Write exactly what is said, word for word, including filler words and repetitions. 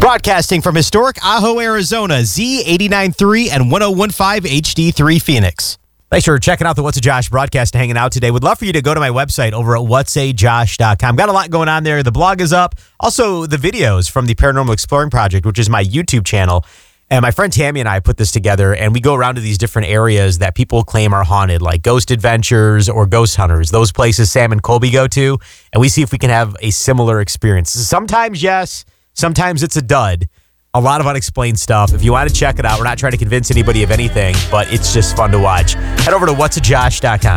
Broadcasting from historic Ajo, Arizona, Z eighty-nine point three and one oh one point five H D three Phoenix. Thanks for checking out the What's a Josh broadcast and hanging out today. Would love for you to go to my website over at whats a josh dot com. Got a lot going on there. The blog is up. Also, the videos from the Paranormal Exploring Project, which is my YouTube channel. And my friend Tammy and I put this together, and we go around to these different areas that people claim are haunted, like Ghost Adventures or Ghost Hunters, those places Sam and Colby go to, and we see if we can have a similar experience. Sometimes, yes. Sometimes it's a dud. A lot of unexplained stuff. If you want to check it out, we're not trying to convince anybody of anything, but it's just fun to watch. Head over to whats a josh dot com.